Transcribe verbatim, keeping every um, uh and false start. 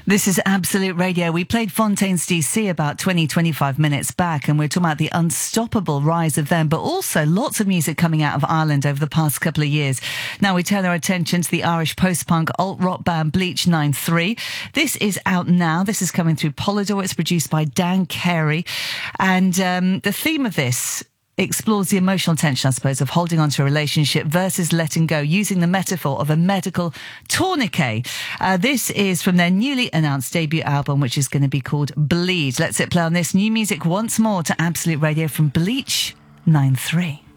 This is Absolute Radio. We played Fontaines D C about twenty, twenty-five minutes back, and we're talking about the unstoppable rise of them, but also lots of music coming out of Ireland over the past couple of years. Now we turn our attention to the Irish post-punk alt-rock band Bleach nine three. This is out now. This is coming through Polydor. It's produced by Dan Carey. And um, the theme of this explores the emotional tension, I suppose, of holding on to a relationship versus letting go, using the metaphor of a medical tourniquet. Uh, this is from their newly announced debut album, which is going to be called Bleed. Let's hit play on this new music once more to Absolute Radio from Bleach nine three.